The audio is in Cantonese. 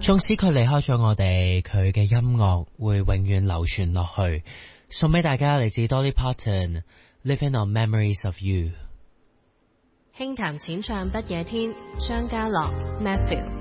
縱使佢離開咗我哋，佢嘅音樂會永遠流傳落去。送俾大家嚟自 Dolly Parton Living on Memories of You。 輕談淺唱不夜天，張家樂 Matthew。